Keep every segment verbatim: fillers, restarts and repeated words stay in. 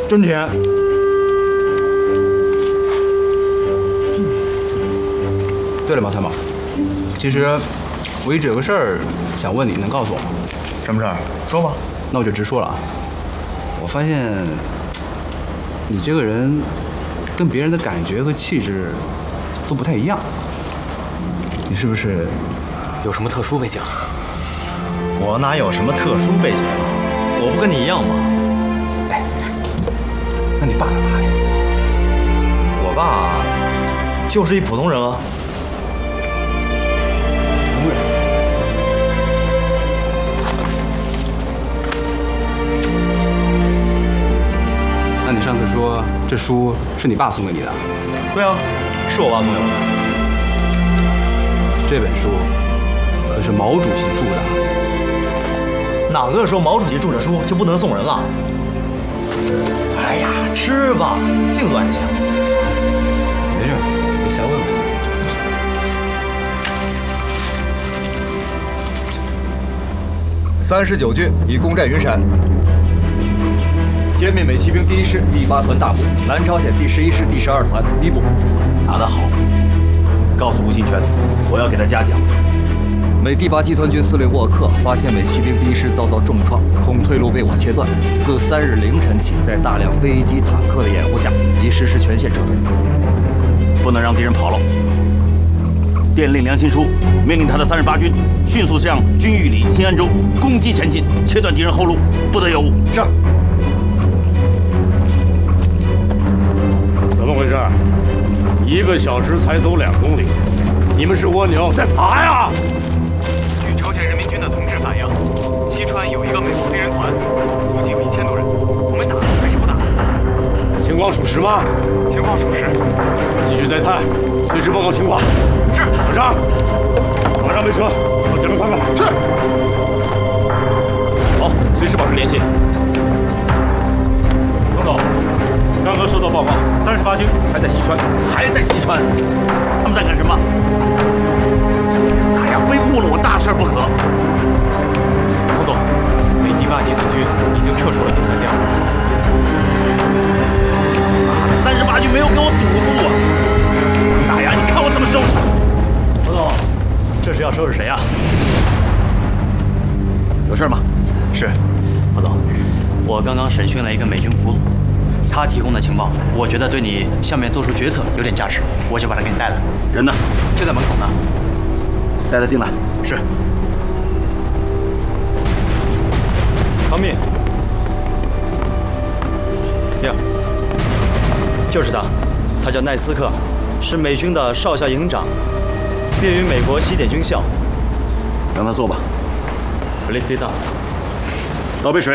真钱。 对了，马三毛，其实我一直有个事儿想问你，能告诉我吗？ 什么事儿？说吧。 那我就直说了啊。我发现你这个人跟别人的感觉和气质都不太一样，你是不是有什么特殊背景？ 我哪有什么特殊背景啊？我不跟你一样吗？ 哎，那你爸干嘛呀？ 我爸就是一普通人啊。 普通人。那你上次说这书是你爸送给你的？ 对啊，是我爸送给我的。 这本书可是毛主席著的。 哪个说毛主席著的书就不能送人了？哎呀，吃吧，净乱想。 没事，你瞎问问。 三十九军已攻占云山，歼灭美骑兵第一师第八团大部，南朝鲜第十一师第十二团一部。 打得好！告诉吴新全，我要给他嘉奖。 美第八集团军司令沃克发现美骑兵第一师遭到重创，恐退路被我切断。自三日凌晨起，在大量飞机、坦克的掩护下，已实施全线撤退。 不能让敌人跑了。电令梁兴书，命令他的三十八军迅速向军峪里、新安州攻击前进，切断敌人后路，不得有误。 是。 怎么回事？一个小时才走两公里，你们是蜗牛在爬呀？ 据朝鲜人民军的同志反映，西川有一个美国黑人团，估计有一千多人。我们打还是不打？ 情况属实吗？ 情况属实。 继续再探，随时报告情况。 是。 马上，马上备车，到前面看看。 是。 好，随时保持联系。 总统，刚刚收到报告，三十八军还在西川。 还在西川？他们在干什么？哎呀，非误了我大事不可！ 胡总，美第八集团军已经撤出了集团江。 妈的，三十八军没有给我堵住啊！打呀，你看我怎么收拾！ 胡总，这是要收拾谁啊？ 有事吗？ 是，胡总，我刚刚审讯了一个美军俘虏，他提供的情报，我觉得对你下面做出决策有点价值，我就把他给你带来。 人呢？ 就在门口呢。 带他进来。 是。Come in。呀，就是他，他叫奈斯克，是美军的少校营长，毕业于美国西点军校。 让他坐吧。 Please sit down。 倒杯水。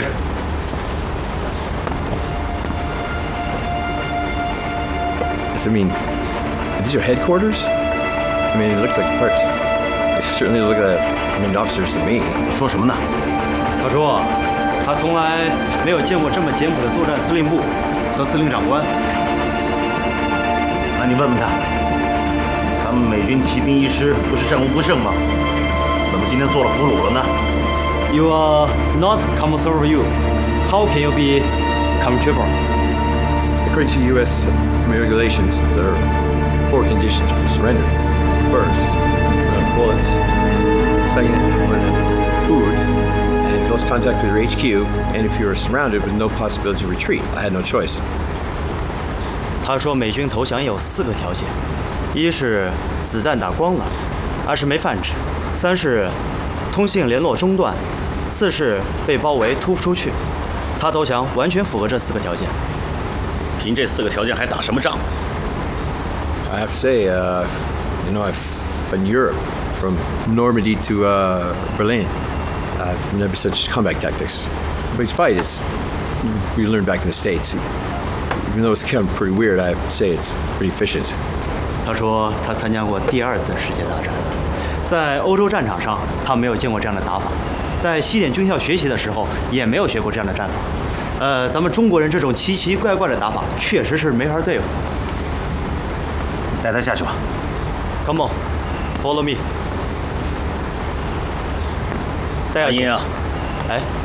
I mean, are these your headquarters? I mean, it looks like parts. They certainly look like I mean, officers to me. 说什么呢？ 他说，他从来没有见过这么简朴的作战司令部和司令长官。 那你问问他，他们美军骑兵一师不是战无不胜吗？怎么今天做了俘虏了呢 You are not commissar of you. How can you be comfortable? According to U S regulations, there are four conditions for surrendering. First, enough bullets. Second, if you run out of food, and close contact with your H Q, and if you are surrounded with no possibility to retreat. I had no choice. 他说美军投降有四个条件：一是子弹打光了，二是没饭吃，三是通信联络中断，四是被包围突不出去。他投降完全符合这四个条件。 凭这四个条件还打什么仗？ I have to say, uh, you know, I've in Europe, from Normandy to uh, Berlin. I've never such combat tactics. But it's fight, it's we learned back in the States. Even though it's kind of pretty weird, I have to say it's pretty efficient. 他说他参加过第二次世界大战，在欧洲战场上他没有见过这样的打法，在西点军校学习的时候也没有学过这样的战法。呃，咱们中国人这种奇奇怪怪的打法，确实是没法对付。 带他下去吧。 Come on, follow me. 戴安英啊， 哎。